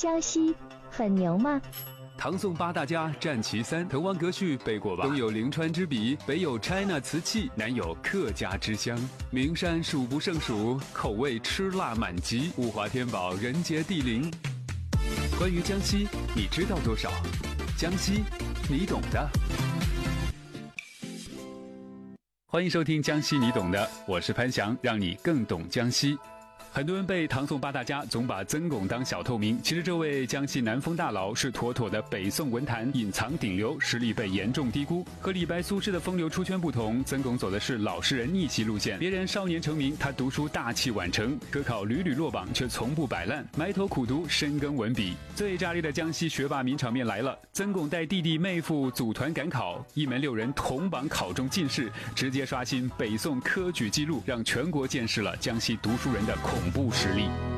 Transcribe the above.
江西很牛吗？ 唐宋八大家占其三，滕王阁序背过吧？东有临川之笔，北有 China 瓷器，南有客家之乡，名山数不胜数，口味吃辣满级，物华天宝，人杰地灵。关于江西，你知道多少？江西，你懂的。欢迎收听江西你懂的，我是潘翔，让你更懂江西。很多人背唐宋八大家总把曾巩当小透明，其实这位江西南风大佬是妥妥的北宋文坛隐藏顶流，实力被严重低估。和李白苏轼的风流出圈不同，曾巩走的是老实人逆袭路线。别人少年成名，他读书大器晚成，科考屡屡落榜，却从不摆烂，埋头苦读，深耕文笔。最炸裂的江西学霸名场面来了，曾巩带弟弟妹夫组团赶考，一门6人同榜考中进士，直接刷新北宋科举纪录，让全国见识了江西读书人的恐怖实力。